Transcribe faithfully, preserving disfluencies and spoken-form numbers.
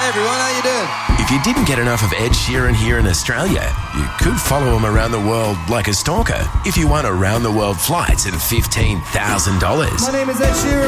everyone, how you doing? If you didn't get enough of Ed Sheeran here in Australia, you could follow him around the world like a stalker if you won around-the-world flights at fifteen thousand dollars. My name is Ed Sheeran.